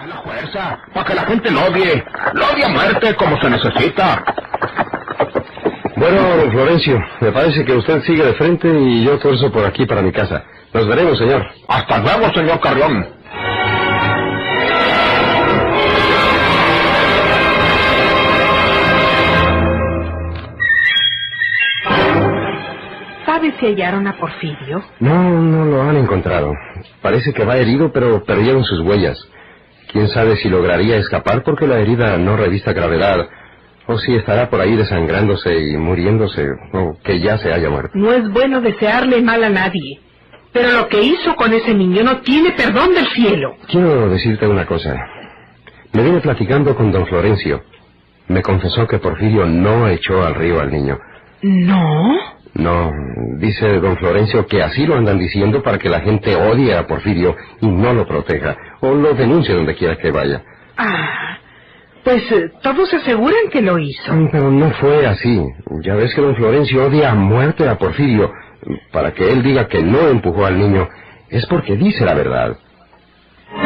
A la fuerza, para que la gente lo odie a muerte como se necesita. Bueno, don Florencio, me parece que usted sigue de frente y yo tuerzo por aquí para mi casa. Nos veremos, señor. Hasta luego, señor Carrión. ¿Sabes si hallaron a Porfirio? No lo han encontrado. Parece que va herido, pero perdieron sus huellas. Quién sabe si lograría escapar porque la herida no revista gravedad, o si estará por ahí desangrándose y muriéndose, o que ya se haya muerto. No es bueno desearle mal a nadie, pero lo que hizo con ese niño no tiene perdón del cielo. Quiero decirte una cosa. Me vine platicando con don Florencio. Me confesó que Porfirio no echó al río al niño. ¿No? No, dice don Florencio que así lo andan diciendo para que la gente odie a Porfirio y no lo proteja, o lo denuncie donde quiera que vaya. Pues todos aseguran que lo hizo. Pero no fue así. Ya ves que don Florencio odia a muerte a Porfirio. Para que él diga que no empujó al niño, es porque dice la verdad.